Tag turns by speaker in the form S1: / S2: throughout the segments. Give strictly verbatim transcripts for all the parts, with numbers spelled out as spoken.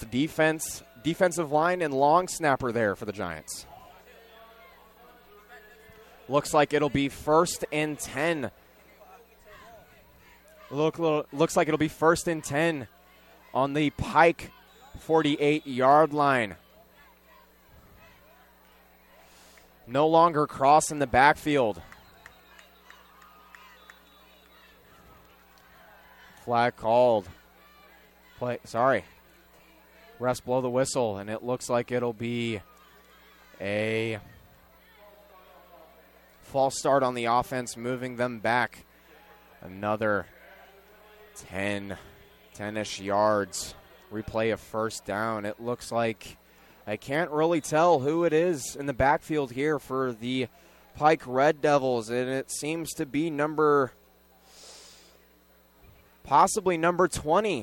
S1: defense, defensive line and long snapper there for the Giants. Looks like it'll be first and ten. Look, looks like it'll be first and ten on the Pike forty-eight-yard line. No longer Cross in the backfield. Flag called. Play, sorry. Refs blow the whistle, and it looks like it'll be a false start on the offense, moving them back another ten, ten-ish yards. Replay of first down. It looks like I can't really tell who it is in the backfield here for the Pike Red Devils, and it seems to be number, possibly number twenty.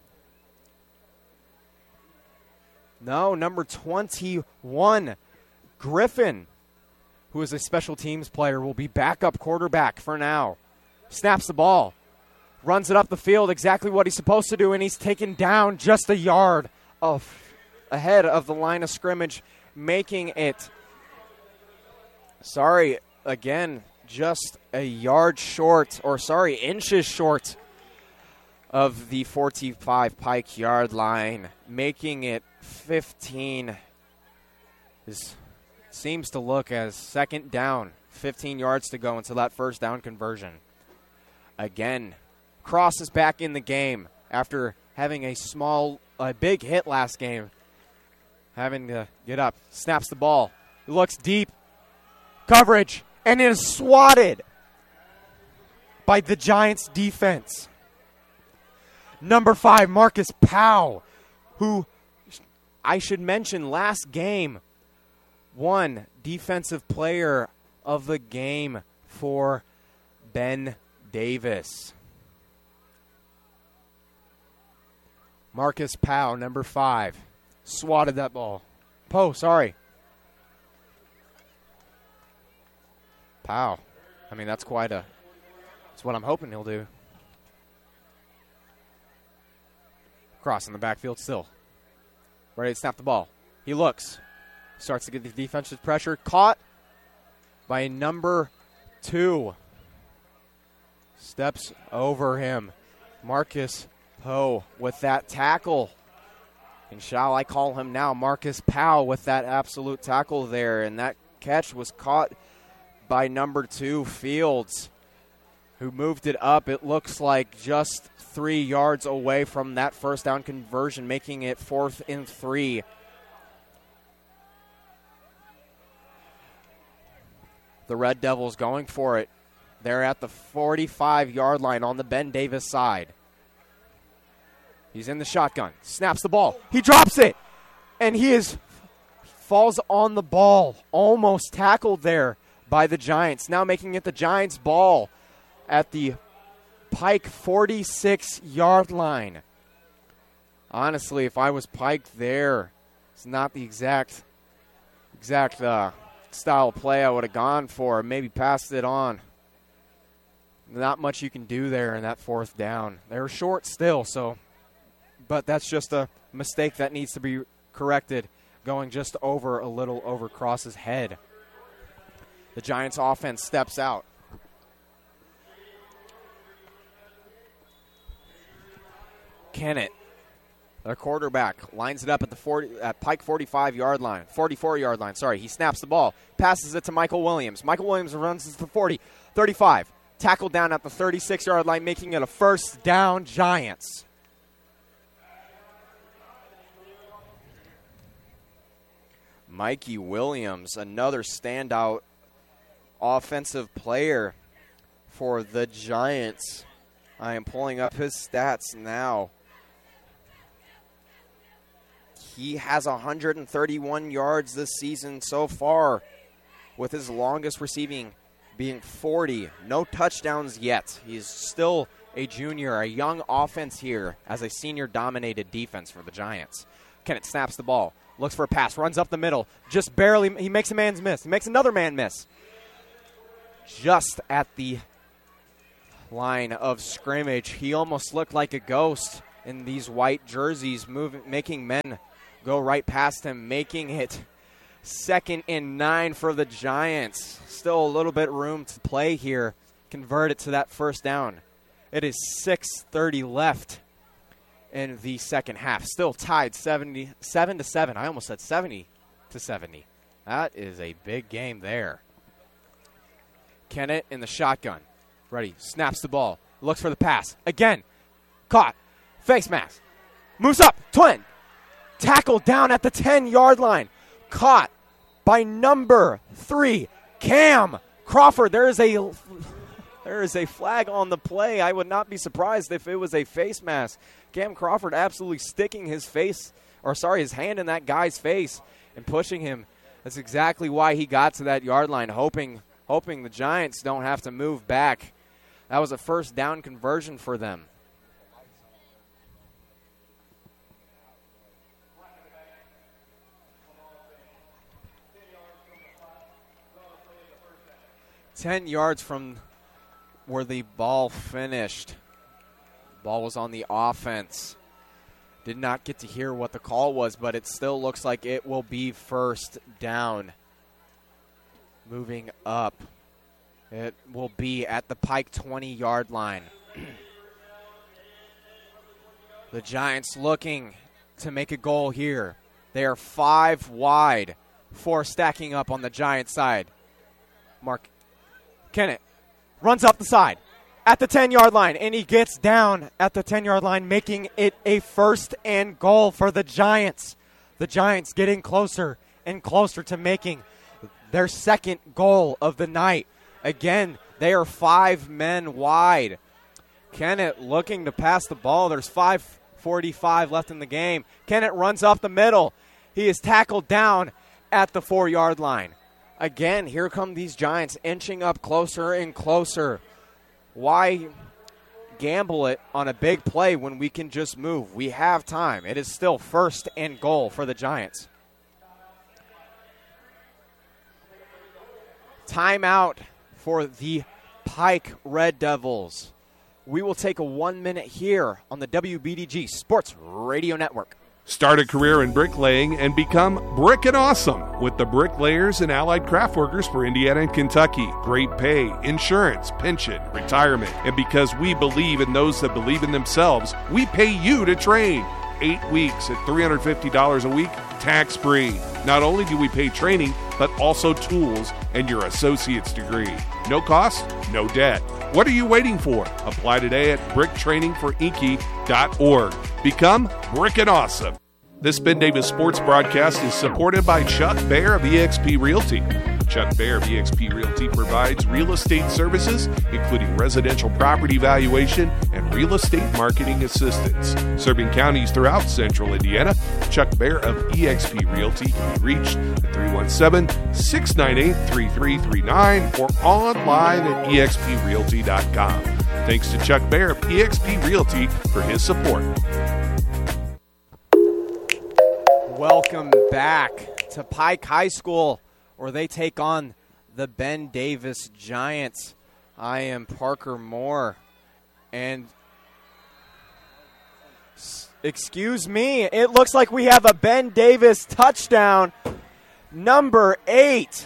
S1: No, number twenty-one, Griffin, who is a special teams player, will be backup quarterback for now. Snaps the ball. Runs it up the field, exactly what he's supposed to do, and he's taken down just a yard of ahead of the line of scrimmage, making it, sorry, again, just a yard short, or sorry, inches short of the forty-five Pike yard line, making it fifteen. This seems to look as second down, fifteen yards to go until that first down conversion. Again, Cross is back in the game after having a small, a big hit last game. Having to get up. Snaps the ball. He looks deep. Coverage. And is swatted by the Giants defense. Number five, Marcus Powell, who I should mention last game won Defensive Player of the Game for Ben Davis. Marcus Powell, number five, swatted that ball. Poe, sorry. Powell. I mean, that's quite a, that's what I'm hoping he'll do. Cross in the backfield still. Ready to snap the ball. He looks. Starts to get the defensive pressure. Caught by number two. Steps over him. Marcus Poe with that tackle. And shall I call him now Marcus Powell with that absolute tackle there. And that catch was caught by number two, Fields, who moved it up. It looks like just three yards away from that first down conversion, making it fourth and three. The Red Devils going for it. They're at the forty-five-yard line on the Ben Davis side. He's in the shotgun. Snaps the ball. He drops it. And he is falls on the ball. Almost tackled there by the Giants. Now making it the Giants' ball at the Pike forty-six-yard line. Honestly, if I was Pike there, it's not the exact exact uh, style of play I would have gone for. Maybe passed it on. Not much you can do there in that fourth down. They're short still, so, but that's just a mistake that needs to be corrected, going just over a little over Cross's head. The Giants' offense steps out. Kennett, their quarterback, lines it up at the forty, at Pike forty-five-yard line, forty-four-yard line. Sorry, he snaps the ball, passes it to Michael Williams. Michael Williams runs to the forty, thirty-five, tackled down at the thirty-six-yard line, making it a first down, Giants. Mikey Williams, another standout offensive player for the Giants. I am pulling up his stats now. He has one hundred thirty-one yards this season so far, with his longest receiving being forty. No touchdowns yet. He's still a junior, a young offense here as a senior-dominated defense for the Giants. Kennett snaps the ball, looks for a pass, runs up the middle, just barely. He makes a man's miss. He makes another man miss. Just at the line of scrimmage. He almost looked like a ghost in these white jerseys, moving, making men go right past him, making it second and nine for the Giants. Still a little bit room to play here. Convert it to that first down. It is six thirty left in the second half. Still tied seventy-seven to seven. I almost said seventy to seventy. That is a big game there. Kennett in the shotgun. Ready. Snaps the ball. Looks for the pass. Again. Caught. Face mask. Moves up. Twin. Tackled down at the ten-yard line. Caught by number three, Cam Crawford. There is a there is a flag on the play. I would not be surprised if it was a face mask. Cam Crawford absolutely sticking his face, or sorry, his hand in that guy's face and pushing him. That's exactly why he got to that yard line, hoping hoping the Giants don't have to move back. That was a first down conversion for them. Ten yards from where the ball finished. Ball was on the offense. Did not get to hear what the call was, but it still looks like it will be first down. Moving up. It will be at the Pike twenty-yard line. The Giants looking to make a goal here. They are five wide. Four stacking up on the Giants side. Mark Kennett runs up the side at the ten-yard line, and he gets down at the ten-yard line, making it a first and goal for the Giants. The Giants getting closer and closer to making their second goal of the night. Again, they are five men wide. Kennett looking to pass the ball. There's five forty-five left in the game. Kennett runs up the middle. He is tackled down at the four-yard line. Again, here come these Giants inching up closer and closer. Why gamble it on a big play when we can just move? We have time. It is still first and goal for the Giants. Timeout for the Pike Red Devils. We will take a one minute here on the W B D G Sports Radio Network.
S2: Start a career in bricklaying and become Brickin' Awesome with the Bricklayers and Allied Craft Workers for Indiana and Kentucky. Great pay, insurance, pension, retirement. And because we believe in those that believe in themselves, we pay you to train. Eight weeks at three hundred fifty dollars a week, tax-free. Not only do we pay training, but also tools and your associate's degree. No cost, no debt. What are you waiting for? Apply today at brick training for inky dot org. Become Brickin' Awesome. This Ben Davis Sports broadcast is supported by Chuck Bear of E X P Realty. Chuck Bear of E X P Realty provides real estate services, including residential property valuation and real estate marketing assistance. Serving counties throughout central Indiana, Chuck Bear of E X P Realty can be reached at three one seven, six nine eight, three three three nine or online at E X P realty dot com. Thanks to Chuck Bear of E X P Realty for his support.
S1: Welcome back to Pike High School, where they take on the Ben Davis Giants. I am Parker Moore, and excuse me, it looks like we have a Ben Davis touchdown, number eight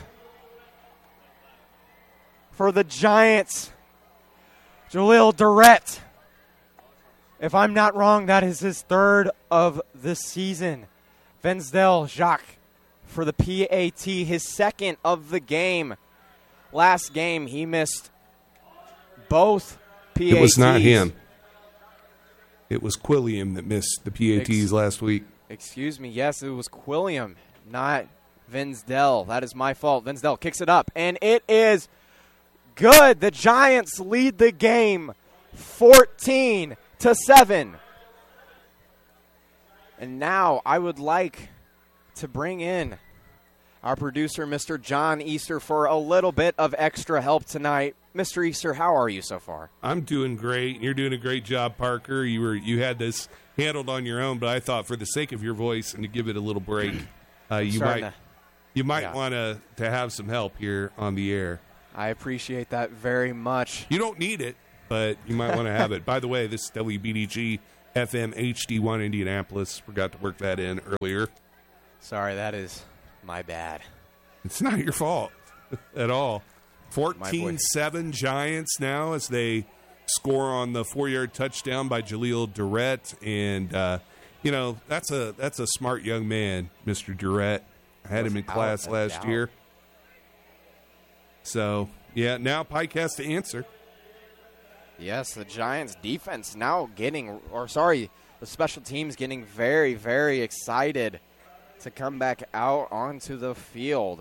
S1: for the Giants. Jalil Durrett. If I'm not wrong, that is his third of the season. Vensdale Jacques for the P A T, his second of the game. Last game, he missed both P A Ts.
S2: It was not him. It was Quilliam that missed the P A Ts Ex- last week.
S1: Excuse me. Yes, it was Quilliam, not Vensdale. That is my fault. Vensdale kicks it up, and it is good. The Giants lead the game fourteen to seven. And now I would like to bring in our producer, Mister John Easter, for a little bit of extra help tonight. Mister Easter, how are you so far?
S2: I'm doing great. You're doing a great job, Parker. You were you had this handled on your own, but I thought for the sake of your voice and to give it a little break, uh, you might to, you might yeah. want to to have some help here on the air.
S1: I appreciate that very much.
S2: You don't need it, but you might want to have it. By the way, this is W B D G F M H D one Indianapolis. Forgot to work that in earlier.
S1: Sorry, that is my bad.
S2: It's not your fault at all. fourteen seven Giants now as they score on the four-yard touchdown by Jaleel Durrett. And, uh, you know, that's a that's a smart young man, Mister Durrett. I had him in class last year. So, yeah, now Pike has to answer.
S1: Yes, the Giants defense now getting, or sorry, the special teams getting very, very excited to come back out onto the field.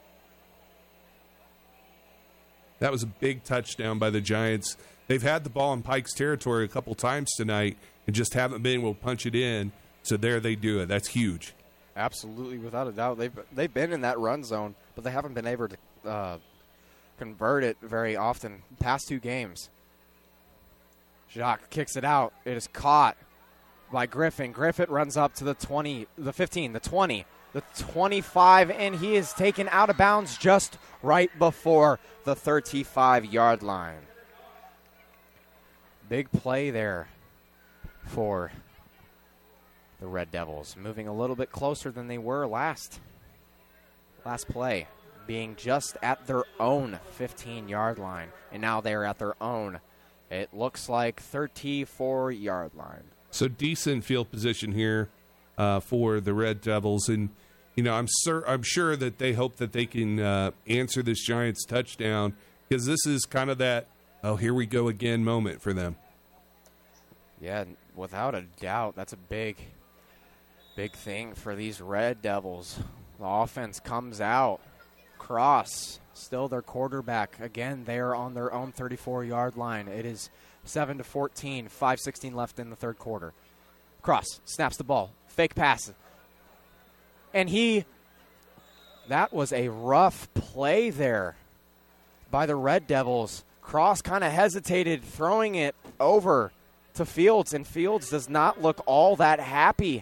S2: That was a big touchdown by the Giants. They've had the ball in Pike's territory a couple times tonight and just haven't been able to punch it in. So there they do it. That's huge.
S1: Absolutely, without a doubt. They've, they've been in that run zone, but they haven't been able to uh, convert it very often. Past two games. Jacques kicks it out. It is caught by Griffin. Griffin runs up to the twenty, the fifteen, the twenty, the twenty-five, and he is taken out of bounds just right before the thirty-five-yard line. Big play there for the Red Devils, moving a little bit closer than they were last last play, being just at their own fifteen-yard line, and now they're at their own, it looks like, thirty-four-yard line.
S2: So decent field position here uh, for the Red Devils, and you know I'm sur- I'm sure that they hope that they can uh, answer this Giants touchdown, because this is kind of that oh here we go again moment for them.
S1: Yeah, without a doubt, that's a big, big thing for these Red Devils. The offense comes out. Cross, still their quarterback. Again, they're on their own thirty-four-yard line. It is seven to fourteen, five sixteen left in the third quarter. Cross snaps the ball. Fake pass. And he, that was a rough play there by the Red Devils. Cross kind of hesitated, throwing it over to Fields, and Fields does not look all that happy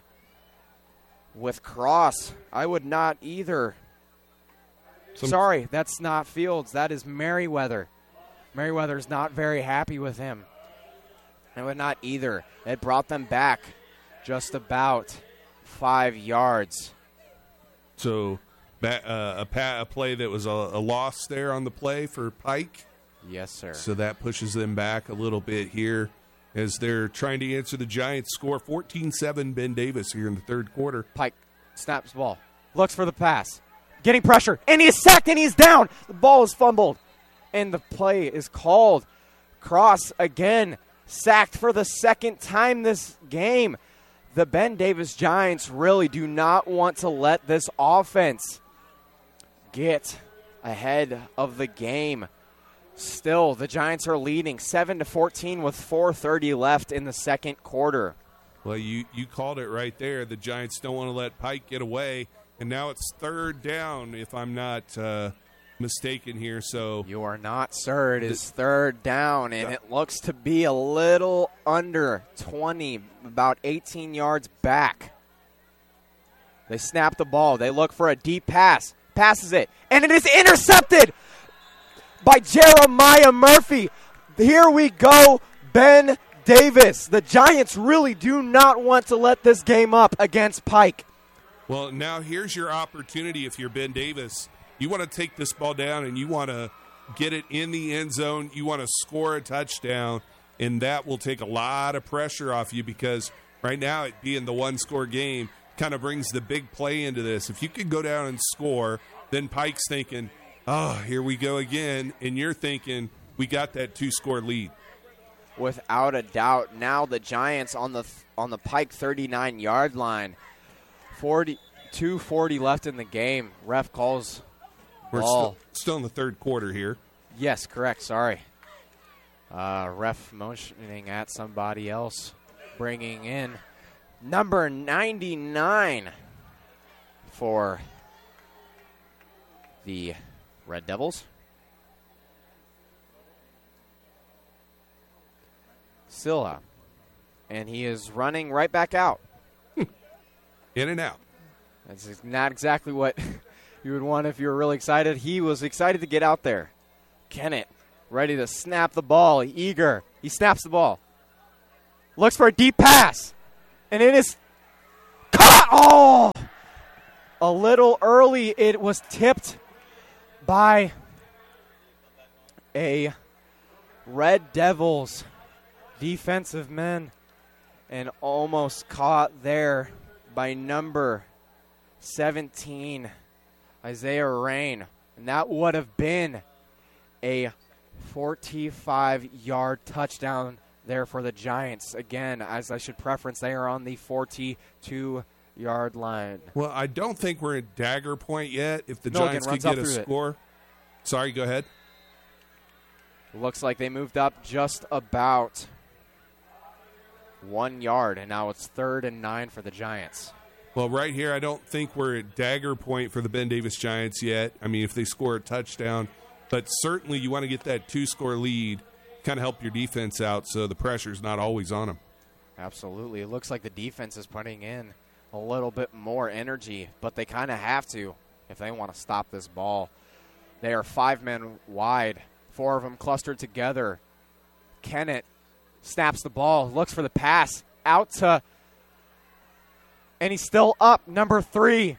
S1: with Cross. I would not either. Some Sorry, that's not Fields. That is Merriweather. Merriweather's not very happy with him. I would not either. It brought them back just about five yards.
S2: So uh, a, pa- a play that was a, a loss there on the play for Pike.
S1: Yes, sir.
S2: So that pushes them back a little bit here as they're trying to answer the Giants' score. fourteen seven Ben Davis here in the third quarter.
S1: Pike snaps the ball. Looks for the pass. Getting pressure. And he is sacked and he's down. The ball is fumbled. And the play is called. Cross again. Sacked for the second time this game. The Ben Davis Giants really do not want to let this offense get ahead of the game. Still, the Giants are leading seven to fourteen with four thirty left in the second quarter.
S2: Well, you, you called it right there. The Giants don't want to let Pike get away. And now it's third down, if I'm not uh, mistaken here. So
S1: you are not, sir. It is third down, and it looks to be a little under twenty, about eighteen yards back. They snap the ball. They look for a deep pass. Passes it, and it is intercepted by Jeremiah Murphy. Here we go, Ben Davis. The Giants really do not want to let this game up against Pike.
S2: Well, now here's your opportunity if you're Ben Davis. You want to take this ball down and you want to get it in the end zone. You want to score a touchdown, and that will take a lot of pressure off you because right now it being the one-score game kind of brings the big play into this. If you can go down and score, then Pike's thinking, oh, here we go again, and you're thinking we got that two-score lead.
S1: Without a doubt, now the Giants on the on the Pike thirty-nine-yard line. forty, two forty left in the game. Ref calls
S2: We're
S1: ball.
S2: Still, still in the third quarter here.
S1: Yes, correct. Sorry. Uh, ref motioning at somebody else, bringing in number ninety-nine for the Red Devils. Silla. And he is running right back out.
S2: In and out.
S1: That's not exactly what you would want if you were really excited. He was excited to get out there. Kennett ready to snap the ball. Eager. He snaps the ball. Looks for a deep pass. And it is caught. Oh! A little early. It was tipped by a Red Devils defensive men and almost caught there by number seventeen, Isaiah Rain. And that would have been a forty-five-yard touchdown there for the Giants. Again, as I should preference, they are on the forty-two-yard line.
S2: Well, I don't think we're at dagger point yet. If the
S1: Milligan
S2: Giants could get a
S1: it.
S2: score. Sorry, go ahead.
S1: Looks like they moved up just about one yard, and now it's third and nine for the Giants.
S2: Well, right here, I don't think we're at dagger point for the Ben Davis Giants yet. I mean, if they score a touchdown, but certainly you want to get that two-score lead, kind of help your defense out so the pressure's not always on them.
S1: Absolutely. It looks like the defense is putting in a little bit more energy, but they kind of have to if they want to stop this ball. They are five men wide, four of them clustered together. Kennett snaps the ball, looks for the pass, out to, and he's still up, number three.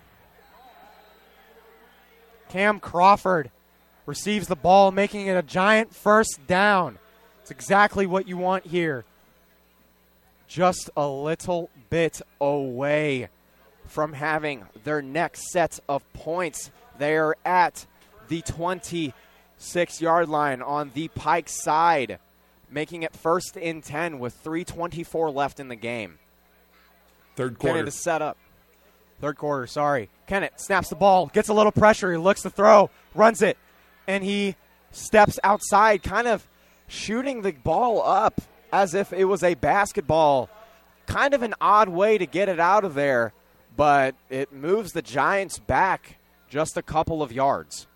S1: Cam Crawford receives the ball, making it a Giant first down. It's exactly what you want here. Just a little bit away from having their next set of points. They're at the twenty-six-yard line on the Pike side, making it first and ten with three twenty-four left in the game.
S2: Third quarter.
S1: Kennett is set up. Third quarter, sorry. Kennett snaps the ball, gets a little pressure. He looks to throw, runs it, and he steps outside, kind of shooting the ball up as if it was a basketball. Kind of an odd way to get it out of there, but it moves the Giants back just a couple of yards.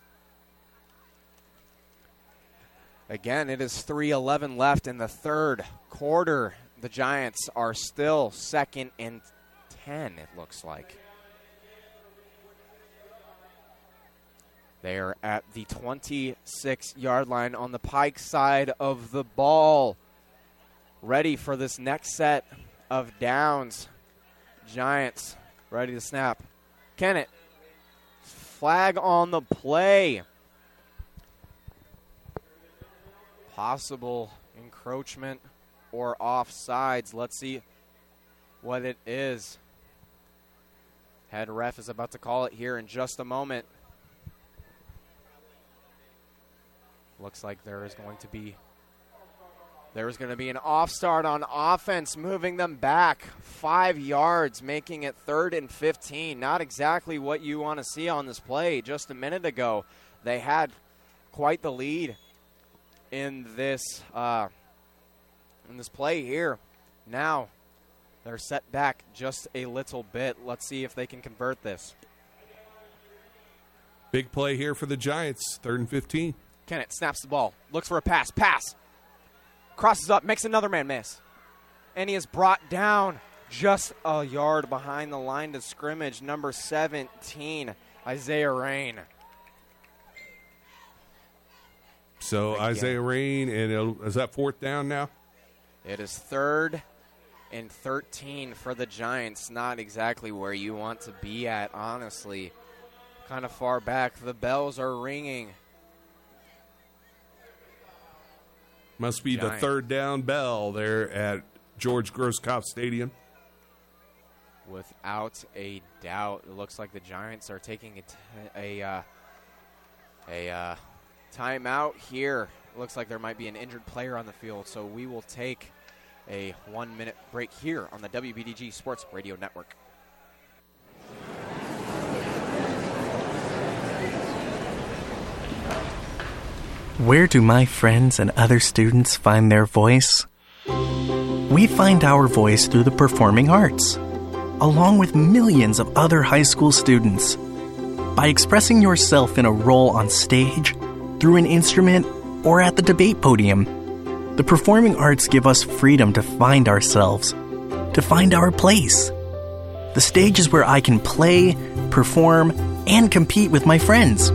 S1: Again, it is three eleven left in the third quarter. The Giants are still second and ten, it looks like. They are at the twenty-six-yard line on the Pike side of the ball. Ready for this next set of downs. Giants ready to snap. Kennett, flag on the play. Possible encroachment or offsides. Let's see what it is. Head ref is about to call it here in just a moment. Looks like there is going to be there is going to be an off start on offense, moving them back five yards, making it third and fifteen. Not exactly what you want to see on this play. Just a minute ago, they had quite the lead in this uh, in this play here. Now they're set back just a little bit. Let's see if they can convert this.
S2: Big play here for the Giants, third and fifteen.
S1: Kennett snaps the ball, looks for a pass, pass, crosses up, makes another man miss. And he is brought down just a yard behind the line of scrimmage, number seventeen, Isaiah Rain.
S2: So Again. Isaiah Rain, and it'll, is that fourth down now?
S1: It is third and thirteen for the Giants. Not exactly where you want to be at, honestly. Kind of far back. The bells are ringing.
S2: Must be Giant. The third down bell there at George Grosskopf Stadium.
S1: Without a doubt. It looks like the Giants are taking a, t- a, uh, a uh, timeout here. It looks like there might be an injured player on the field, so we will take a one-minute break here on the W B D G Sports Radio Network.
S3: Where do my friends and other students find their voice? We find our voice through the performing arts, along with millions of other high school students. By expressing yourself in a role on stage, through an instrument, or at the debate podium, the performing arts give us freedom to find ourselves, to find our place. The stage is where I can play, perform, and compete with my friends.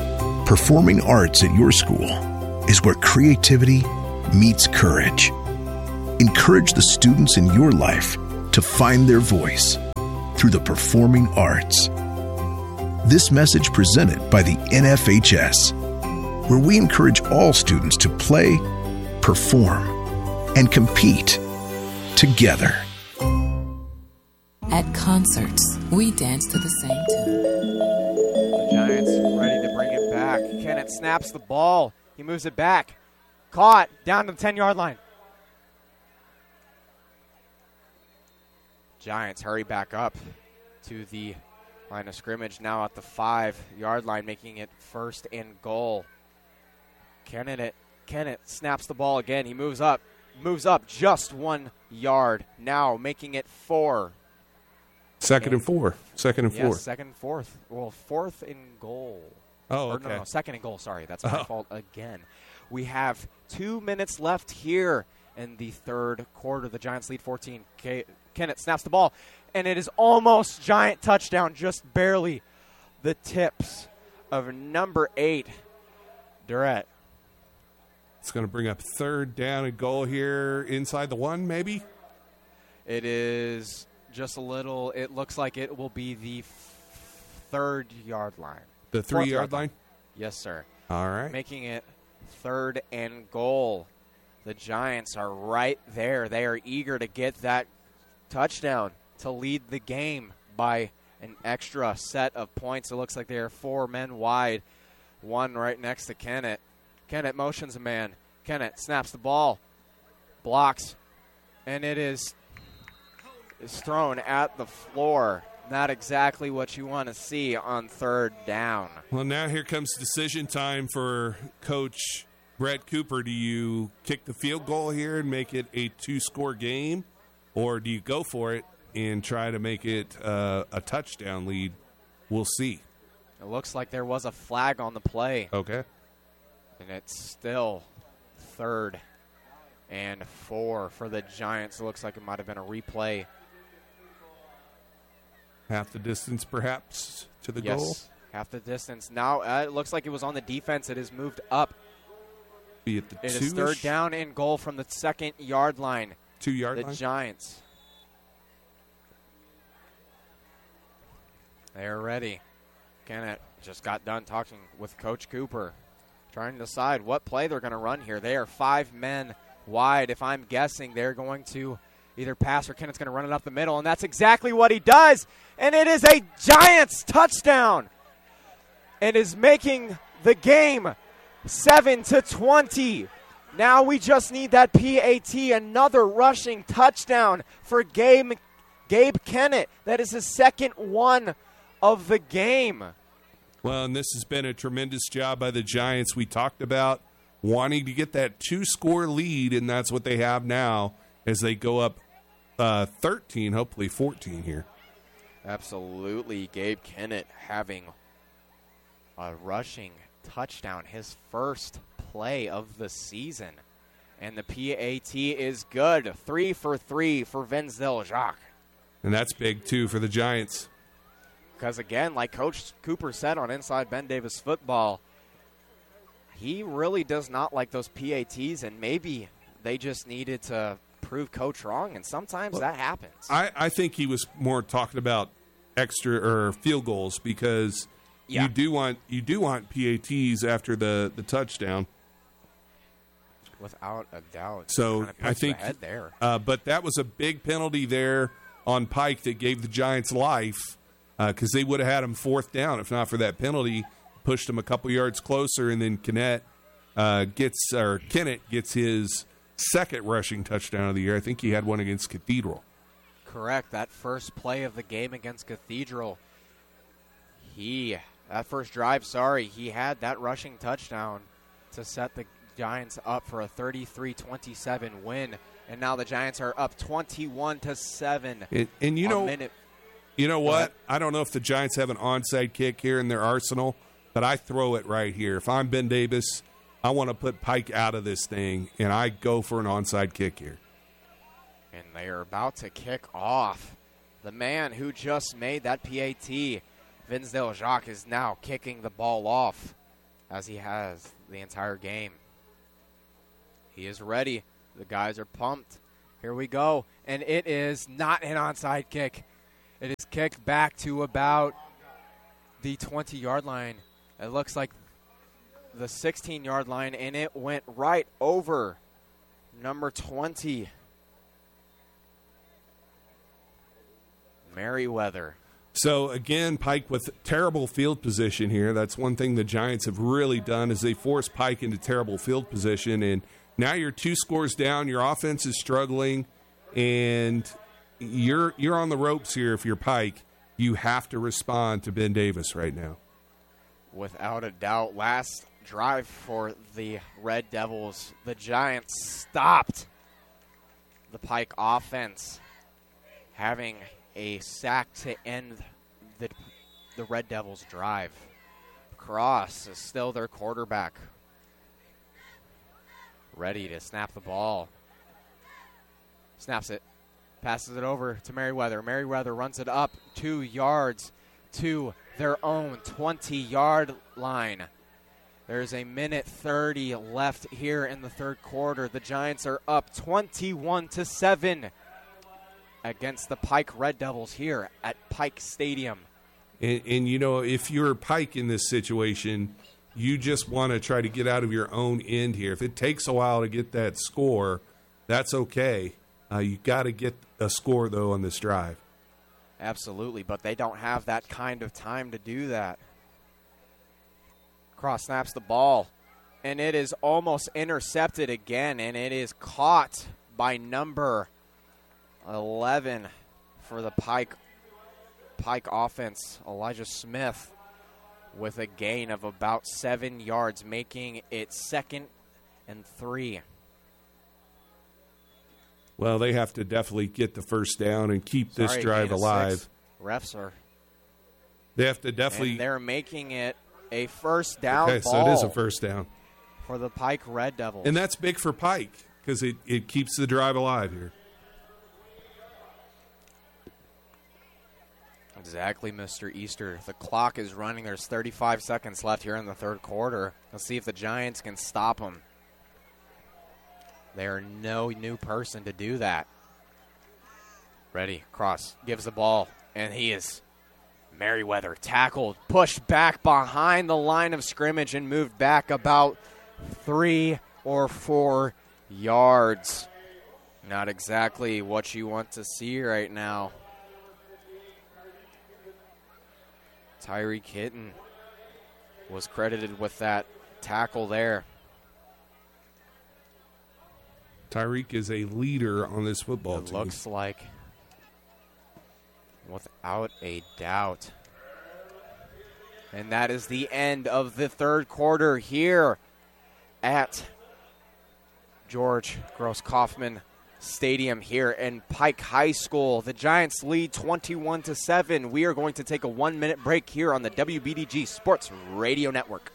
S4: Performing arts at your school is where creativity meets courage. encourage the students in your life to find their voice through the performing arts. This message presented by the N F H S, where we encourage all students to play, perform, and compete together.
S5: At concerts, we dance to the same tune.
S1: The Giants ready to bring it back. Kennett snaps the ball. He moves it back. Caught down to the ten-yard line. Giants hurry back up to the line of scrimmage, now at the five-yard line, making it first and goal. Kennett, Kennett snaps the ball again. He moves up, moves up just one yard, now making it four.
S2: Second and, and four. Second and
S1: yes,
S2: four.
S1: second and fourth. Well, fourth and goal.
S2: Oh,
S1: or,
S2: okay.
S1: No, no, second and goal. Sorry, that's my
S2: oh.
S1: fault again. We have two minutes left here in the third quarter. The Giants lead fourteen. K- Kennett snaps the ball, and it is almost Giant touchdown, just barely. The tips of number eight, Durrett.
S2: It's going to bring up third down and goal here inside the one, maybe?
S1: It is just a little. It looks like it will be the f- third yard line.
S2: The three-yard line?
S1: Yes, sir.
S2: All right.
S1: Making it third and goal. The Giants are right there. They are eager to get that touchdown to lead the game by an extra set of points. It looks like they are four men wide, one right next to Kennett. Kennett motions a man. Kennett snaps the ball, blocks, and it is, is thrown at the floor. Not exactly what you want to see on third down.
S2: Well, now here comes decision time for Coach Brett Cooper. Do you kick the field goal here and make it a two-score game, or do you go for it and try to make it uh, a touchdown lead? We'll see.
S1: It looks like there was a flag on the play.
S2: Okay.
S1: And it's still third and four for the Giants. It looks like it might have been a replay.
S2: Half the distance, perhaps, to the
S1: yes,
S2: goal?
S1: half the distance. Now uh, it looks like it was on the defense. It has moved up.
S2: Be at the
S1: It
S2: two-ish?
S1: is third down and goal from the second yard line.
S2: Two-yard
S1: the
S2: line?
S1: The Giants. They're ready. Kennett just got done talking with Coach Cooper, trying to decide what play they're going to run here. They are five men wide. If I'm guessing, they're going to either pass or Kennett's going to run it up the middle, and that's exactly what he does. And it is a Giants touchdown. It is making the game seven to twenty. Now we just need that P A T, another rushing touchdown for Gabe, Gabe Kennett. That is his second one of the game.
S2: Well, and this has been a tremendous job by the Giants. We talked about wanting to get that two-score lead, and that's what they have now as they go up uh, thirteen, hopefully fourteen here.
S1: Absolutely. Gabe Kennett having a rushing touchdown, his first play of the season. And the P A T is good. Three for three for Vinzdale Jacques.
S2: And that's big, too, for the Giants.
S1: Because, again, like Coach Cooper said on Inside Ben Davis Football, he really does not like those P A Ts, and maybe they just needed to prove Coach wrong, and sometimes well, that happens.
S2: I, I think he was more talking about extra or field goals because yeah. you do want you do want P A Ts after the, the touchdown.
S1: Without a doubt.
S2: So
S1: kind of
S2: I think,
S1: ahead there.
S2: Uh, but that was a big penalty there on Pike that gave the Giants life because uh, they would have had him fourth down if not for that penalty. Pushed him a couple yards closer, and then Kennett uh, gets or Kennett gets his second rushing touchdown of the year. I think he had one against Cathedral.
S1: Correct. That first play of the game against Cathedral, he that first drive, sorry, he had that rushing touchdown to set the Giants up for a thirty-three twenty-seven win, and now the Giants are up twenty-one to seven.
S2: And, and you know,
S1: minute.
S2: you know what? I don't know if the Giants have an onside kick here in their arsenal, but I throw it right here. If I'm Ben Davis, I want to put Pike out of this thing, and I go for an onside kick here.
S1: And they are about to kick off. The man who just made that P A T, Vinzdale Jacques, is now kicking the ball off as he has the entire game. He is ready. The guys are pumped. Here we go, and it is not an onside kick. It is kicked back to about the twenty-yard line. It looks like the sixteen-yard line, and it went right over number twenty, Merriweather.
S2: So, again, Pike with terrible field position here. That's one thing the Giants have really done is they force Pike into terrible field position, and now you're two scores down. Your offense is struggling, and you're you're on the ropes here. If you're Pike, you have to respond to Ben Davis right now.
S1: Without a doubt, last drive for the Red Devils, the Giants stopped the Pike offense, having a sack to end the the Red Devils' drive. Cross is still their quarterback, ready to snap the ball. Snaps it, passes it over to Merriweather. Merriweather runs it up two yards to their own twenty-yard line. There's a minute thirty left here in the third quarter. The Giants are up twenty-one to seven against the Pike Red Devils here at Pike Stadium.
S2: And, and, you know, if you're Pike in this situation, you just want to try to get out of your own end here. If it takes a while to get that score, that's okay. Uh, you got to get a score, though, on this drive.
S1: Absolutely, but they don't have that kind of time to do that. Cross snaps the ball, and it is almost intercepted again, and it is caught by number eleven for the Pike Pike offense, Elijah Smith, with a gain of about seven yards, making it second and three.
S2: Well, they have to definitely get the first down and keep
S1: Sorry,
S2: this drive
S1: gain of
S2: alive.
S1: Six. Refs are.
S2: They have to definitely.
S1: And they're making it a first down
S2: okay,
S1: ball.
S2: so it is a first down
S1: for the Pike Red Devils.
S2: And that's big for Pike because it, it keeps the drive alive here.
S1: Exactly, Mister Easter. The clock is running. There's thirty-five seconds left here in the third quarter. Let's see if the Giants can stop them. They are no new person to do that. Ready, cross, gives the ball, and he is Merriweather tackled, pushed back behind the line of scrimmage and moved back about three or four yards. Not exactly what you want to see right now. Tyreek Hitton was credited with that tackle there.
S2: Tyreek is a leader on this football
S1: it
S2: team.
S1: Looks like, without a doubt. And that is the end of the third quarter here at George Gross-Kaufman Stadium here in Pike High School. The Giants lead twenty-one to seven. We are going to take a one-minute break here on the W B D G Sports Radio Network.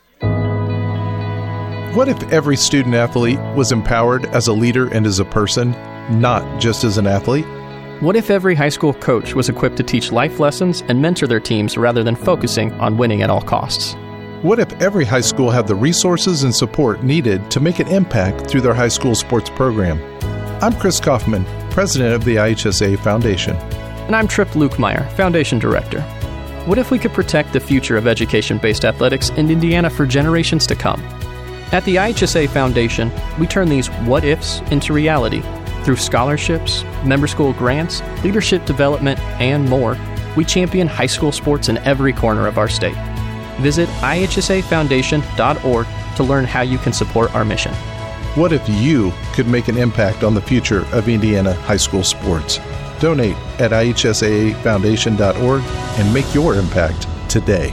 S6: What if every student athlete was empowered as a leader and as a person, not just as an athlete?
S7: What if every high school coach was equipped to teach life lessons and mentor their teams rather than focusing on winning at all costs?
S6: What if every high school had the resources and support needed to make an impact through their high school sports program? I'm Chris Kaufman, president of the I H S A Foundation.
S7: And I'm Tripp Lukemire, foundation director. What if we could protect the future of education-based athletics in Indiana for generations to come? At the I H S A Foundation, we turn these what-ifs into reality. Through scholarships, member school grants, leadership development, and more, we champion high school sports in every corner of our state. Visit I H S A foundation dot org to learn how you can support our mission.
S6: What if you could make an impact on the future of Indiana high school sports? Donate at I H S A foundation dot org and make your impact today.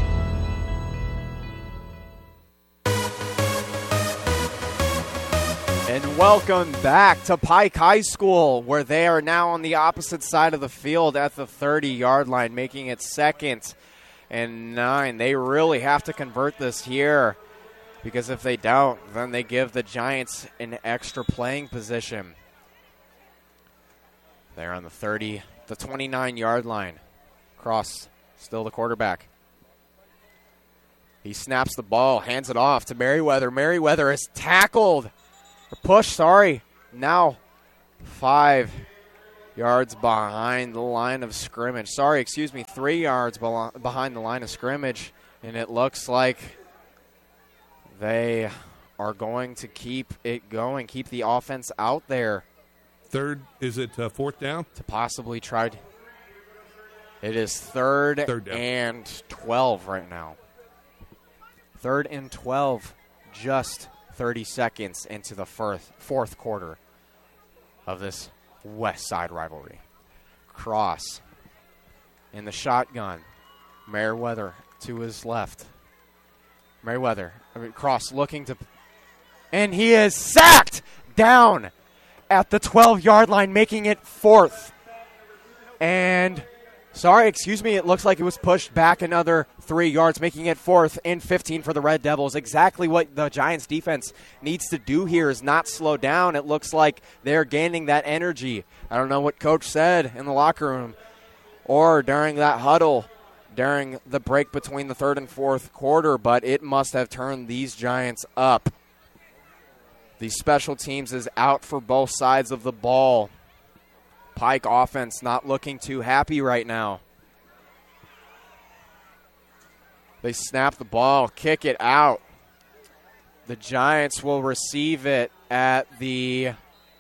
S1: And welcome back to Pike High School, where they are now on the opposite side of the field at the thirty-yard line, making it second and nine. They really have to convert this here, because if they don't, then they give the Giants an extra playing position. They're on the thirty, the twenty-nine-yard line. Cross, still the quarterback. He snaps the ball, hands it off to Merriweather. Merriweather is tackled. Or push, sorry. Now five yards behind the line of scrimmage. Sorry, excuse me, three yards belo- behind the line of scrimmage. And it looks like they are going to keep it going, keep the offense out there.
S2: Third, is it uh, fourth down?
S1: To possibly try to. It is third,
S2: third
S1: and twelve right now. Third and twelve, just thirty seconds into the first, fourth quarter of this West Side rivalry. Cross in the shotgun. Merriweather to his left. Merriweather, I mean, Cross looking to, and he is sacked down at the twelve-yard line, making it fourth. And, sorry, excuse me, it looks like it was pushed back another three yards, making it fourth and fifteen for the Red Devils. Exactly what the Giants defense needs to do here is not slow down. It looks like they're gaining that energy. I don't know what Coach said in the locker room or during that huddle during the break between the third and fourth quarter, but it must have turned these Giants up. The special teams is out for both sides of the ball. Pike offense not looking too happy right now. They snap the ball, kick it out. The Giants will receive it at the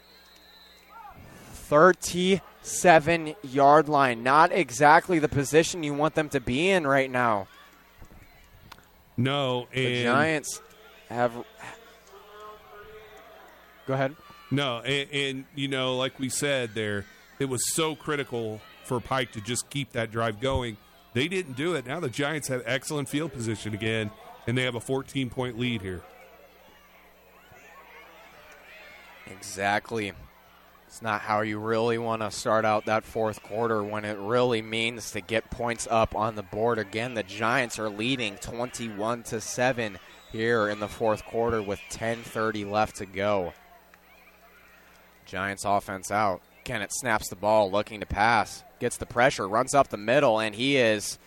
S1: thirty-seven-yard line. Not exactly the position you want them to be in right now.
S2: No, and
S1: the Giants have... Go ahead.
S2: No, and, and, you know, like we said there, it was so critical for Pike to just keep that drive going. They didn't do it. Now the Giants have excellent field position again, and they have a fourteen-point lead here.
S1: Exactly. It's not how you really want to start out that fourth quarter when it really means to get points up on the board. Again, the Giants are leading twenty-one to seven here in the fourth quarter with ten thirty left to go. Giants offense out. Kennett snaps the ball, looking to pass. Gets the pressure, runs up the middle, and he is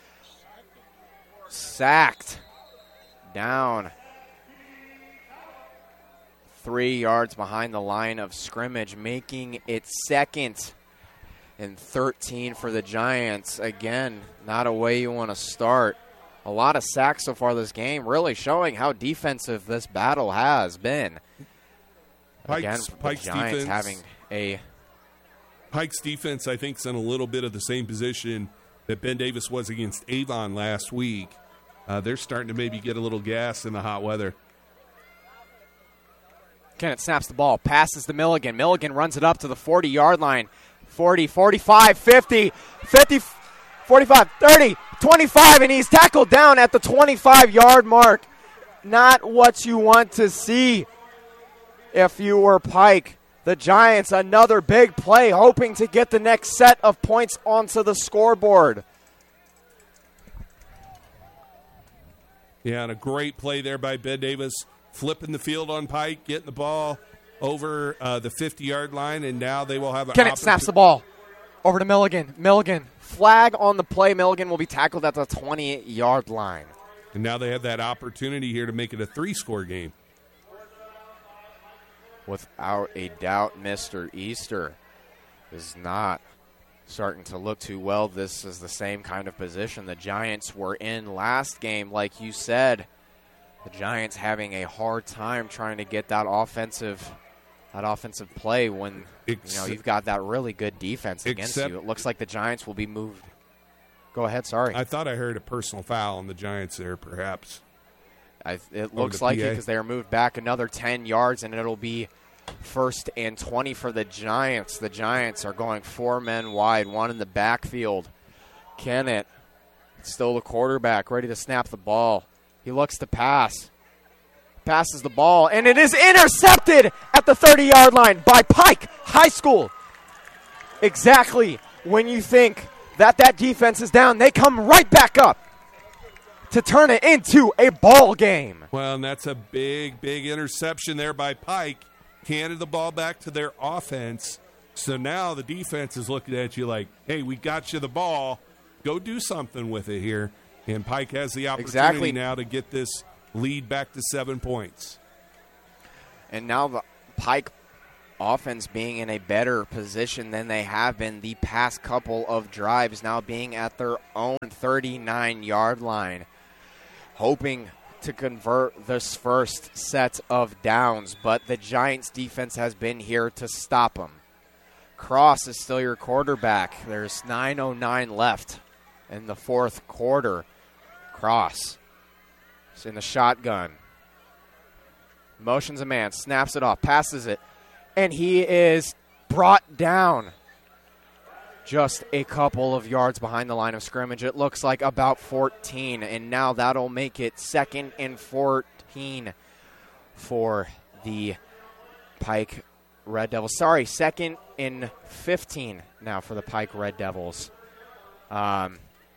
S1: sacked down three yards behind the line of scrimmage, making it second and thirteen for the Giants. Again, not a way you want to start. A lot of sacks so far this game, really showing how defensive this battle has been. Again,
S2: Pike's,
S1: the
S2: Pike's
S1: Giants
S2: defense,
S1: having a...
S2: Pike's defense, I think, is in a little bit of the same position that Ben Davis was against Avon last week. Uh, they're starting to maybe get a little gas in the hot weather.
S1: Kennett snaps the ball, passes to Milligan. Milligan runs it up to the forty-yard line. forty, forty-five, fifty, fifty, forty-five, thirty, twenty-five, and he's tackled down at the twenty-five-yard mark. Not what you want to see if you were Pike. The Giants, another big play, hoping to get the next set of points onto the scoreboard.
S2: Yeah, and a great play there by Ben Davis, flipping the field on Pike, getting the ball over uh, the fifty-yard line, and now they will have an
S1: Kennett snaps the ball over to Milligan. Milligan, flag on the play. Milligan will be tackled at the twenty-yard line.
S2: And now they have that opportunity here to make it a three-score game.
S1: Without a doubt, Mister Easter is not starting to look too well. This is the same kind of position the Giants were in last game. Like you said, the Giants having a hard time trying to get that offensive that offensive play when
S2: Ex-
S1: you know you've got that really good defense against
S2: Except-
S1: you. It looks like the Giants will be moved. Go ahead, sorry.
S2: I thought I heard a personal foul on the Giants there, perhaps.
S1: I, it looks
S2: the
S1: like
S2: P
S1: it
S2: A.
S1: because they are moved back another ten yards, and it'll be first and twenty for the Giants. The Giants are going four men wide, one in the backfield. Kennett, still the quarterback, ready to snap the ball. He looks to pass. Passes the ball, and it is intercepted at the thirty-yard line by Pike High School. Exactly when you think that that defense is down, they come right back up to turn it into a ball game.
S2: Well, and that's a big, big interception there by Pike. Handed the ball back to their offense. So now the defense is looking at you like, hey, we got you the ball. Go do something with it here. And Pike has the opportunity
S1: Exactly.
S2: now to get this lead back to seven points.
S1: And now the Pike offense being in a better position than they have been the past couple of drives, now being at their own thirty-nine-yard line, hoping to convert this first set of downs, but the Giants' defense has been here to stop them. Cross is still your quarterback. There's nine oh nine left in the fourth quarter. Cross is in the shotgun. Motions a man, snaps it off, passes it, and he is brought down just a couple of yards behind the line of scrimmage. It looks like about fourteen, and now that'll make it second and fourteen for the Pike Red Devils. Sorry, second and fifteen now for the Pike Red Devils. Um,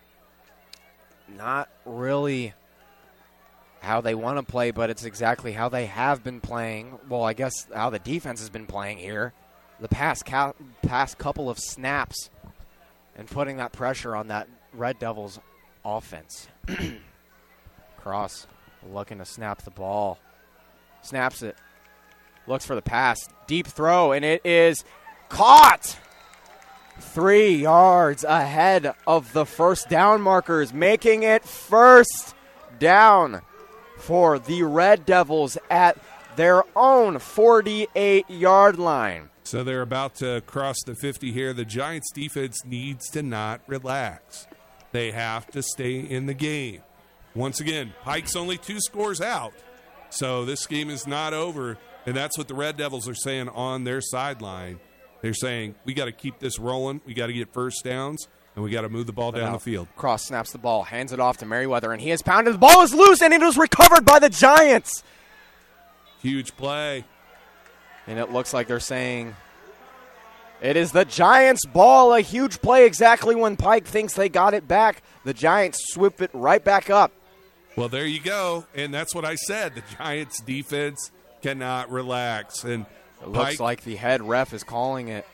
S1: not really how they want to play, but it's exactly how they have been playing. Well, I guess how the defense has been playing here. The past, ca- past couple of snaps and putting that pressure on that Red Devils offense. Cross looking to snap the ball. Snaps it. Looks for the pass. Deep throw, and it is caught. Three yards ahead of the first down markers, making it first down for the Red Devils at their own forty-eight-yard line.
S2: So they're about to cross the fifty here. The Giants' defense needs to not relax. They have to stay in the game. Once again, Pike's only two scores out, so this game is not over, and that's what the Red Devils are saying on their sideline. They're saying, we got to keep this rolling, we got to get first downs, and we got to move the ball down the field.
S1: Cross snaps the ball, hands it off to Merriweather, and he has pounded. The ball is loose, and it was recovered by the Giants.
S2: Huge play.
S1: And it looks like they're saying it is the Giants' ball. A huge play exactly when Pike thinks they got it back. The Giants swoop it right back up.
S2: Well, there you go. And that's what I said. The Giants' defense cannot relax. And
S1: it looks Pike, like the head ref is calling it.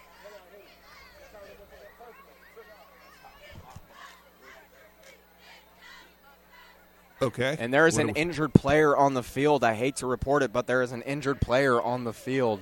S2: Okay.
S1: And there is an injured player on the field. I hate to report it, but there is an injured player on the field.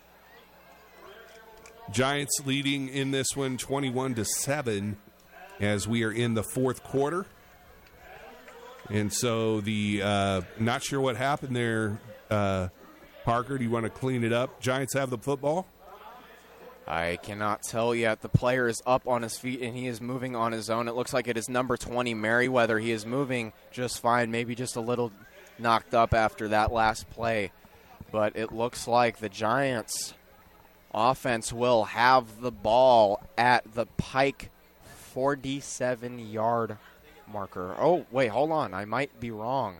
S2: Giants leading in this one twenty-one to seven as we are in the fourth quarter. And so the uh, not sure what happened there, uh, Parker. Do you want to clean it up? Giants have the football?
S1: I cannot tell yet. The player is up on his feet, and he is moving on his own. It looks like it is number twenty, Merriweather. He is moving just fine, maybe just a little knocked up after that last play. But it looks like the Giants' offense will have the ball at the Pike forty-seven-yard marker. Oh, wait, hold on. I might be wrong.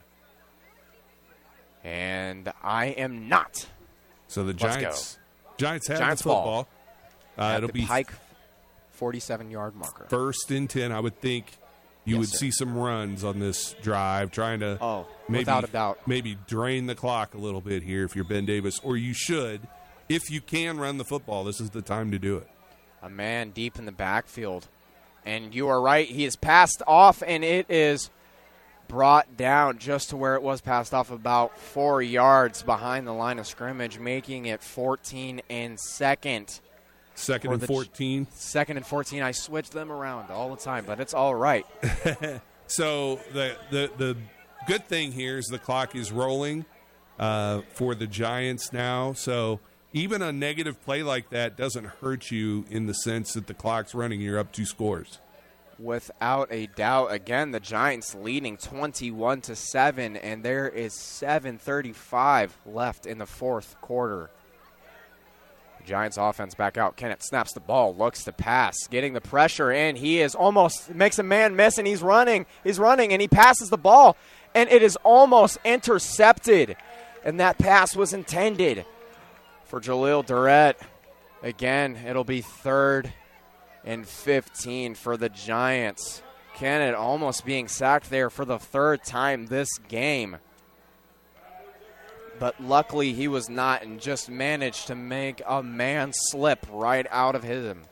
S1: And I am not.
S2: So the
S1: Let's
S2: Giants,
S1: go.
S2: Giants have
S1: Giants
S2: the football. Uh,
S1: it'll
S2: it'll
S1: be
S2: be
S1: Pike forty-seven-yard marker.
S2: First and ten. I would think you
S1: Yes,
S2: would
S1: sir.
S2: see some runs on this drive, trying to
S1: Oh,
S2: maybe,
S1: without a doubt.
S2: maybe drain the clock a little bit here if you're Ben Davis, or you should. If you can run the football, this is the time to do it.
S1: A man deep in the backfield. And you are right. He is passed off, and it is brought down just to where it was passed off, about four yards behind the line of scrimmage, making it fourteen and second.
S2: Second and fourteen.
S1: Second and fourteen. I switch them around all the time, but it's all right.
S2: So the, the the good thing here is the clock is rolling uh, for the Giants now. So even a negative play like that doesn't hurt you in the sense that the clock's running. You're up two scores.
S1: Without a doubt. Again, the Giants leading twenty-one to seven, and there is seven thirty-five left in the fourth quarter. Giants offense back out. Kennett snaps the ball, looks to pass, getting the pressure in. He is almost makes a man miss, and he's running. He's running, and he passes the ball, and it is almost intercepted. And that pass was intended for Jaleel Durrett. Again, it'll be third and fifteen for the Giants. Kennett almost being sacked there for the third time this game. But luckily he was not, and just managed to make a man slip right out of him.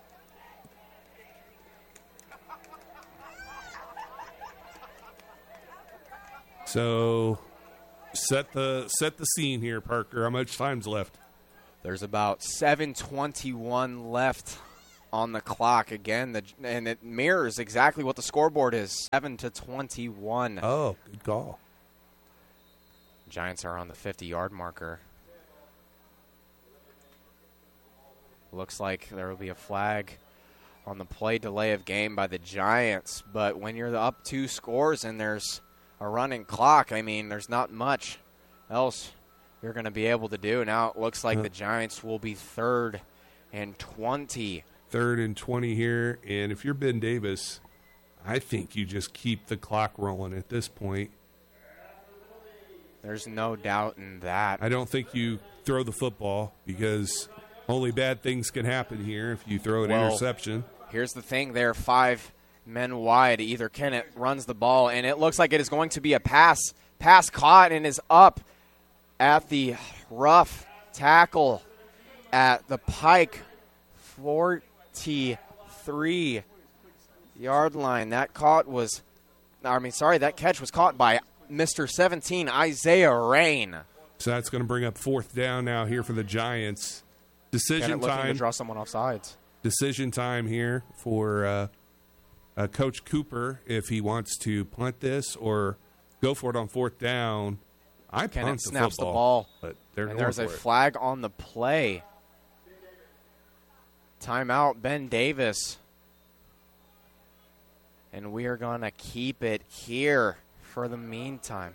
S2: So set the set the scene here, Parker. How much time's left?
S1: There's about seven twenty-one left on the clock again, the, and it mirrors exactly what the scoreboard is, seven to twenty-one.
S2: Oh, good call.
S1: Giants are on the fifty-yard marker. Looks like there will be a flag on the play delay of game by the Giants, but when you're up two scores and there's a running clock, I mean, there's not much else you're going to be able to do. Now it looks like the Giants will be third and twenty.
S2: Third and twenty here, and if you're Ben Davis, I think you just keep the clock rolling at this point.
S1: There's no doubt in that.
S2: I don't think you throw the football because only bad things can happen here if you throw an
S1: well,
S2: interception.
S1: Here's the thing. They're five men wide. Either Kennett runs the ball, and it looks like it is going to be a pass. Pass caught and is up at the rough tackle at the Pike forty-three-yard line. That caught was, I mean, sorry, that catch was caught by Mister seventeen, Isaiah Rain.
S2: So that's going to bring up fourth down now here for the Giants. Decision
S1: looking
S2: time.
S1: to draw someone off sides.
S2: Decision time here for uh, uh, Coach Cooper if he wants to punt this or go for it on fourth down. I
S1: Kennett
S2: punt the
S1: snaps
S2: football,
S1: the ball,
S2: but they're
S1: and
S2: going
S1: there's
S2: for
S1: a
S2: it.
S1: flag on the play. Timeout, Ben Davis. And we are going to keep it here for the meantime.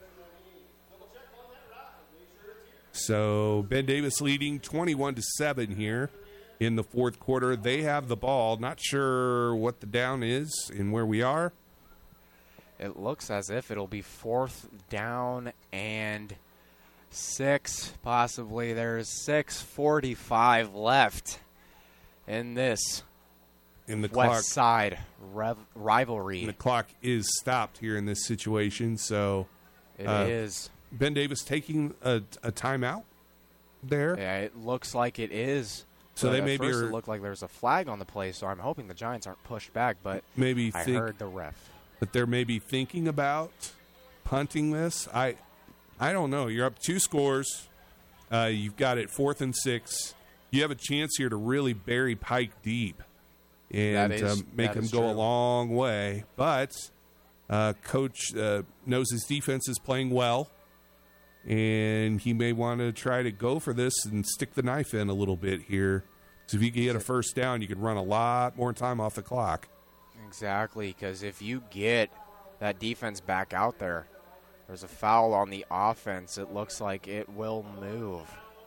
S2: So Ben Davis leading twenty-one to seven here in the fourth quarter. They have the ball. Not sure what the down is and where we are.
S1: It looks as if it'll be fourth down and six, possibly. There's six forty-five left in this
S2: In the
S1: West
S2: clock,
S1: Side rev- rivalry.
S2: the clock is stopped here in this situation. So
S1: It
S2: uh,
S1: is.
S2: Ben Davis taking a, a timeout there.
S1: Yeah, it looks like it is.
S2: So
S1: But
S2: they
S1: at
S2: maybe
S1: first
S2: are-
S1: it looked like there's a flag on the play, so I'm hoping the Giants aren't pushed back, but
S2: Maybe
S1: I
S2: think
S1: heard the ref.
S2: that they're maybe thinking about punting this. I I don't know. You're up two scores. Uh, you've got it fourth and six. You have a chance here to really bury Pike deep and
S1: That is-
S2: um, make
S1: that
S2: him
S1: is
S2: go a
S1: true.
S2: long way. But uh, Coach uh, knows his defense is playing well, and he may want to try to go for this and stick the knife in a little bit here. So if you can get a first down, you could run a lot more time off the clock.
S1: Exactly, because if you get that defense back out there, there's a foul on the offense. It looks like it will move.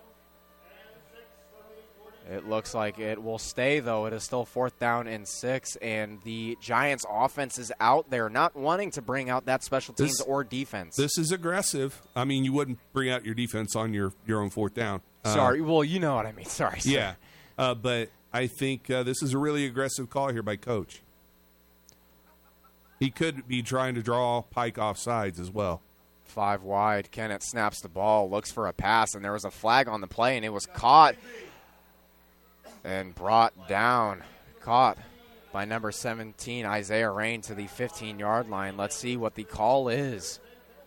S1: It looks like it will stay, though. It is still fourth down and six, and the Giants' offense is out there, not wanting to bring out that special teams
S2: This-
S1: or defense.
S2: This is aggressive. I mean, you wouldn't bring out your defense on your, your own fourth down. Uh,
S1: Sorry. Well, you know what I mean. Sorry. sorry.
S2: Yeah, uh, but I think uh, this is a really aggressive call here by Coach. He could be trying to draw Pike off sides as well.
S1: Five wide. Kennett snaps the ball, looks for a pass, and there was a flag on the play, and it was caught and brought down. Caught by number seventeen, Isaiah Rain, to the fifteen-yard line. Let's see what the call is.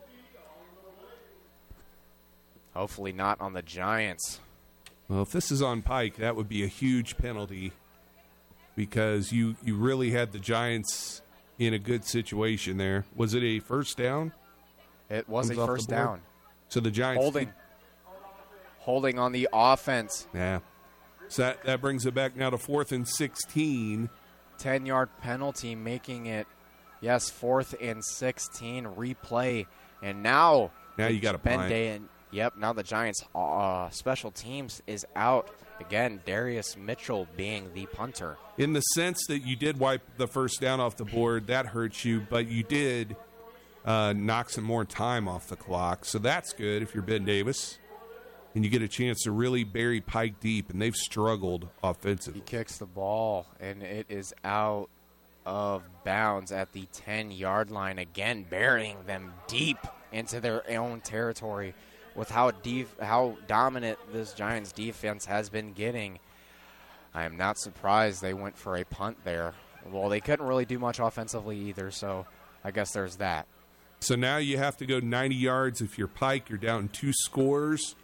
S1: Hopefully not on the Giants.
S2: Well, if this is on Pike, that would be a huge penalty because you, you really had the Giants in a good situation there. Was it a first down?
S1: It was
S2: Comes
S1: a
S2: off the
S1: first
S2: board?
S1: down.
S2: So the Giants
S1: Holding. Holding on the offense.
S2: Yeah. So that, that brings it back now to fourth and sixteen.
S1: ten-yard penalty, making it, yes, fourth and sixteen. Replay. And now,
S2: Now you got to
S1: Ben
S2: punt.
S1: Day and yep, now the Giants' uh, special teams is out. Again, Darius Mitchell being the punter.
S2: In the sense that you did wipe the first down off the board, that hurts you, but you did uh, knock some more time off the clock. So that's good if you're Ben Davis. And you get a chance to really bury Pike deep, and they've struggled offensively.
S1: He kicks the ball, and it is out of bounds at the ten-yard line. Again, burying them deep into their own territory with how def- how dominant this Giants defense has been getting. I am not surprised they went for a punt there. Well, they couldn't really do much offensively either, so I guess there's that.
S2: So now you have to go ninety yards if you're Pike. You're down two scores.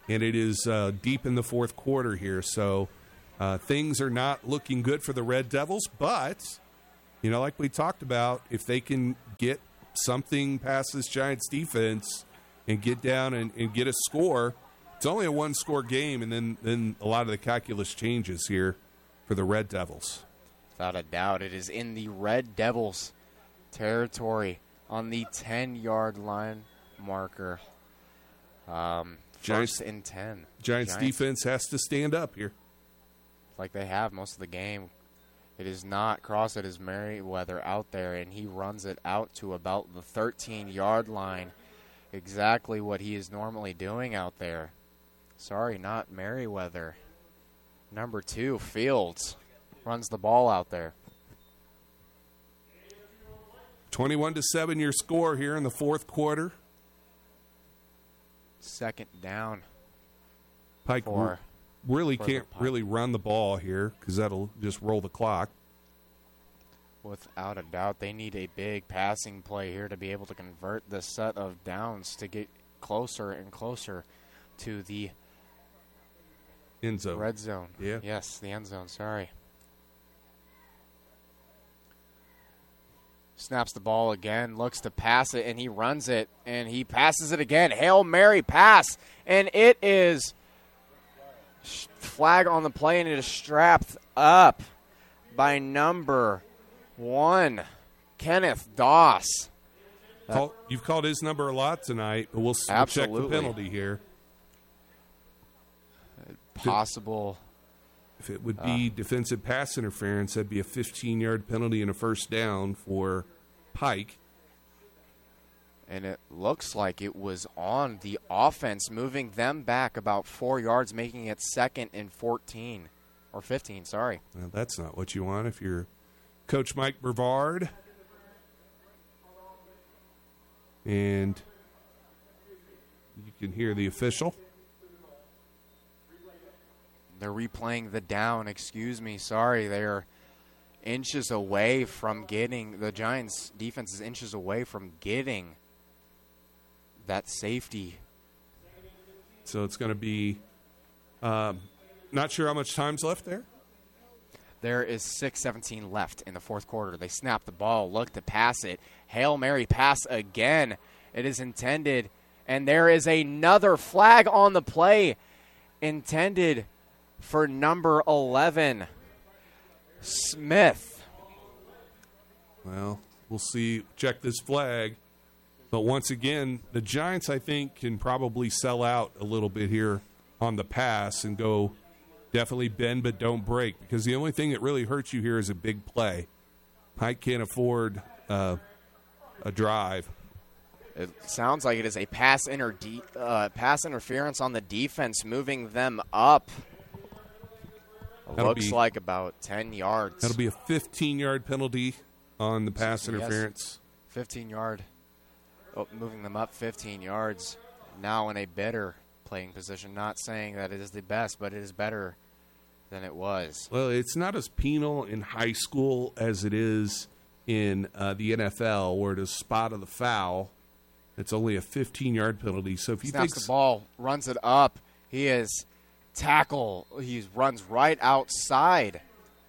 S2: and it is uh, deep in the fourth quarter here. So uh, things are not looking good for the Red Devils. But, you know, like we talked about, if they can get something past this Giants defense and get down and, and get a score, it's only a one-score game, and then, then a lot of the calculus changes here for the Red Devils.
S1: Without a doubt, it is in the Red Devils' territory on the ten-yard line marker. Um,
S2: Giants,
S1: first and ten.
S2: Giants, Giants defense has to stand up here.
S1: Like they have most of the game. It is not Cross, it is Merriweather out there, and he runs it out to about the thirteen-yard line. Exactly what he is normally doing out there. Sorry, not Merriweather. Number two, Fields, runs the ball out there.
S2: twenty-one to seven your score here in the fourth quarter.
S1: Second down.
S2: Pike
S1: for,
S2: really
S1: for
S2: can't really run the ball here because that'll just roll the clock.
S1: Without a doubt, they need a big passing play here to be able to convert the set of downs to get closer and closer to the
S2: end zone.
S1: Red zone.
S2: Yeah.
S1: Yes, the end zone. Sorry. Snaps the ball again, looks to pass it, and he runs it, and he passes it again. Hail Mary pass, and it is flag on the play, and it is strapped up by number one, Kenneth Doss.
S2: Call, you've called his number a lot tonight, but we'll, we'll check the penalty here.
S1: Possible.
S2: If it would be uh, defensive pass interference, that'd be a fifteen-yard penalty and a first down for Pike.
S1: And it looks like it was on the offense, moving them back about four yards, making it second and fourteen. Or fifteen, sorry.
S2: Well, that's not what you want if you're Coach Mike Brevard. And you can hear the official.
S1: They're replaying the down. Excuse me. Sorry. They're inches away from getting – the Giants' defense is inches away from getting that safety.
S2: So it's going to be um, – not sure how much time's left there.
S1: There is six seventeen left in the fourth quarter. They snap the ball, look to pass it. Hail Mary pass again. It is intended. And there is another flag on the play intended – for number eleven, Smith.
S2: Well, we'll see. Check this flag. But once again, the Giants, I think, can probably sell out a little bit here on the pass and go definitely bend but don't break, because the only thing that really hurts you here is a big play. Pike can't afford uh, a drive.
S1: It sounds like it is a pass, inter- uh, pass interference on the defense, moving them up.
S2: That'll
S1: Looks
S2: be,
S1: like about ten yards.
S2: That'll be a fifteen-yard penalty on the pass
S1: yes.
S2: interference.
S1: fifteen-yard. Oh, moving them up fifteen yards. Now in a better playing position. Not saying that it is the best, but it is better than it was.
S2: Well, it's not as penal in high school as it is in uh, the N F L, where it is spot of the foul. It's only a fifteen-yard penalty. So if you
S1: snaps
S2: think
S1: the ball, runs it up, he is tackle. He runs right outside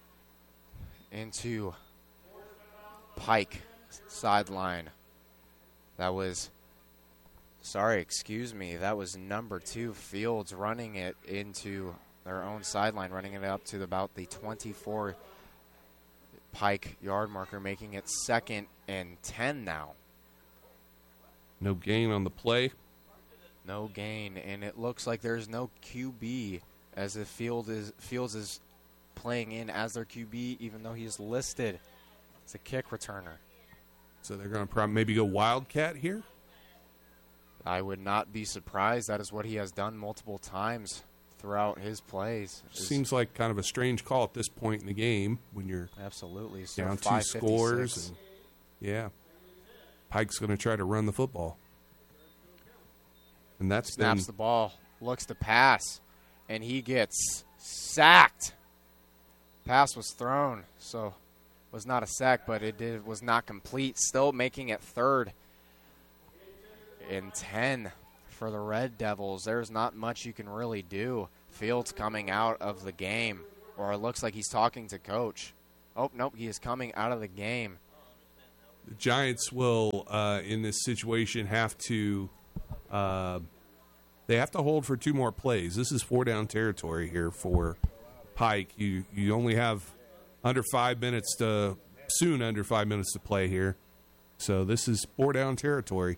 S1: into Pike sideline. That was, sorry, excuse me, that was number two, Fields, running it into their own sideline, running it up to about the twenty-four Pike yard marker, making it second and ten now.
S2: No gain on the play.
S1: No gain, and it looks like there's no Q B, as if Field is, Fields is playing in as their Q B, even though he's listed as a kick returner.
S2: So they're going to probably maybe go Wildcat here?
S1: I would not be surprised. That is what he has done multiple times throughout his plays.
S2: Seems like kind of a strange call at this point in the game when you're
S1: absolutely
S2: down two scores. And, yeah. Pike's going to try to run the football. And that's
S1: snaps
S2: been,
S1: the ball, looks to pass, and he gets sacked. Pass was thrown, so it was not a sack, but it did was not complete. Still making it third and ten for the Red Devils. There's not much you can really do. Fields coming out of the game, or it looks like he's talking to coach. Oh, nope, he is coming out of the game.
S2: The Giants will, uh, in this situation, have to uh, they have to hold for two more plays. This is four down territory here for Pike. You you only have under five minutes to soon under five minutes to play here, so this is four down territory.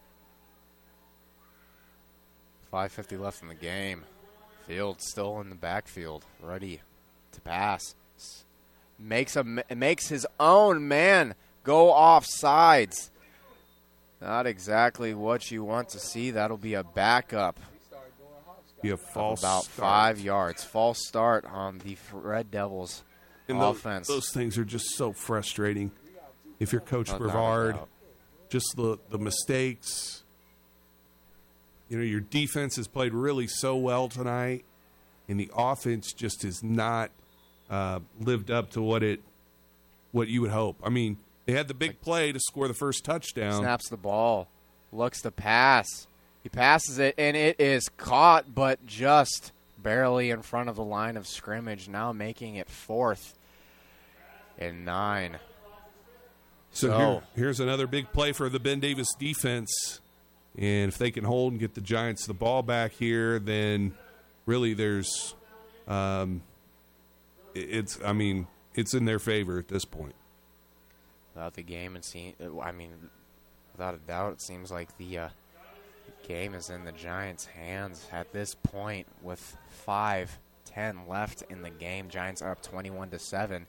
S1: five fifty left in the game. Fields still in the backfield, ready to pass. Makes a makes his own man go off sides. Not exactly what you want to see. That'll be a backup.
S2: Be a false
S1: about
S2: start.
S1: five yards. False start on the Red Devils
S2: and
S1: offense.
S2: Those, those things are just so frustrating. If you're Coach
S1: No
S2: Brevard,
S1: doubt.
S2: just the, the mistakes. You know, your defense has played really so well tonight, and the offense just has not uh, lived up to what it what you would hope. I mean, they had the big play to score the first touchdown.
S1: Snaps the ball, looks to pass. He passes it, and it is caught, but just barely in front of the line of scrimmage, now making it fourth and nine.
S2: So,
S1: So
S2: here, here's another big play for the Ben Davis defense. And if they can hold and get the Giants the ball back here, then really there's um, it's, I mean, it's in their favor at this point.
S1: Without the game, and see, I mean, without a doubt, it seems like the uh, game is in the Giants' hands at this point with five ten left in the game. Giants are up twenty-one to seven.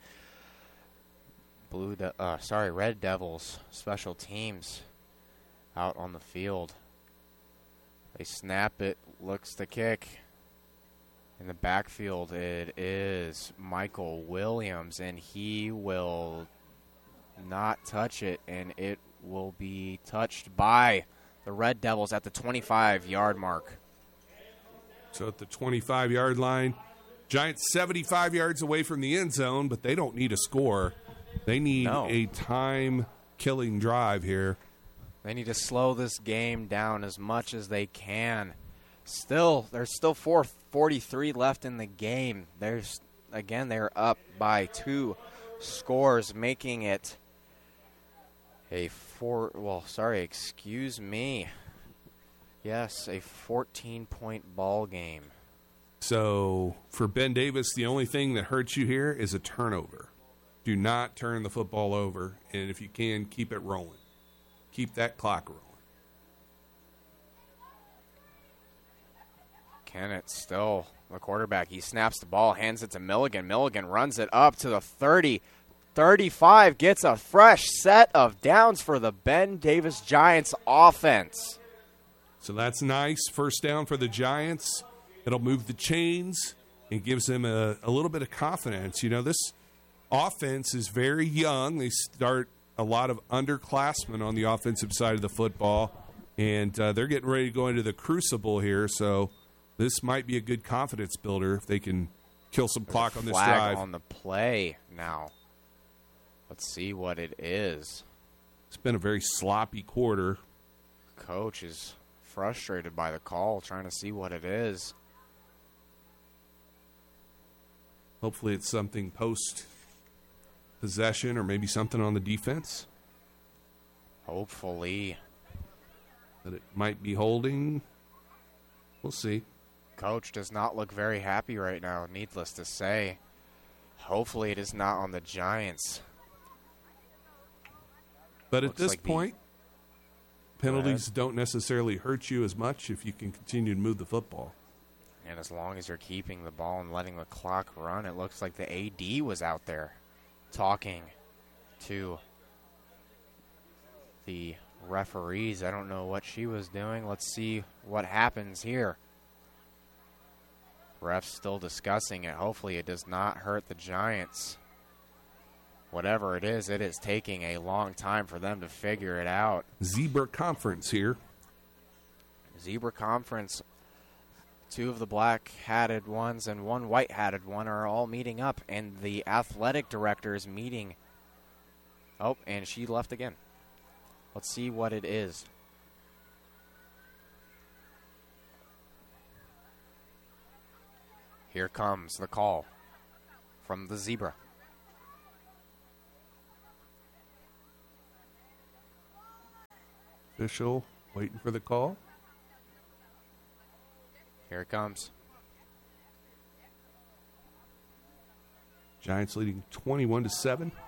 S1: Blue, De- uh, sorry, Red Devils special teams out on the field. They snap it, looks to kick. In the backfield, it is Michael Williams, and he will not touch it, and it will be touched by the Red Devils at the twenty-five-yard mark.
S2: So at the twenty-five-yard line, Giants seventy-five yards away from the end zone, but they don't need a score. They need
S1: No.
S2: a time-killing drive here.
S1: They need to slow this game down as much as they can. Still, there's still four forty-three left in the game. There's again, they're up by two scores, making it a four. Well, sorry, excuse me. Yes, a fourteen-point ball game.
S2: So for Ben Davis, the only thing that hurts you here is a turnover. Do not turn the football over, and if you can, keep it rolling. Keep that clock rolling.
S1: Kennett still the quarterback. He snaps the ball, hands it to Milligan. Milligan runs it up to the thirty. thirty-five gets a fresh set of downs for the Ben Davis Giants offense.
S2: So that's nice. First down for the Giants. It'll move the chains and gives them a, a little bit of confidence. You know, this offense is very young. They start a lot of underclassmen on the offensive side of the football, and uh, they're getting ready to go into the crucible here. So this might be a good confidence builder if they can kill some clock on this
S1: Flag
S2: drive.
S1: on the play now. Let's see what it is.
S2: It's been a very sloppy quarter.
S1: Coach is frustrated by the call, trying to see what it is.
S2: Hopefully it's something post-possession or maybe something on the defense.
S1: Hopefully.
S2: That it might be holding. We'll see.
S1: Coach does not look very happy right now, needless to say. Hopefully it is not on the Giants.
S2: But at
S1: Looks
S2: this
S1: like the-
S2: point, penalties don't necessarily hurt you as much if you can continue to move the football.
S1: And as long as you're keeping the ball and letting the clock run, it looks like the A D was out there talking to the referees. I don't know what she was doing. Let's see what happens here. Refs still discussing it. Hopefully it does not hurt the Giants. Whatever it is, it is taking a long time for them to figure it out.
S2: Zebra Conference here.
S1: Zebra Conference, two of the black-hatted ones and one white-hatted one are all meeting up, and the athletic director is meeting. Oh, and she left again. Let's see what it is. Here comes the call from the Zebra.
S2: Official waiting for the call.
S1: Here it comes.
S2: Giants leading twenty-one to seven.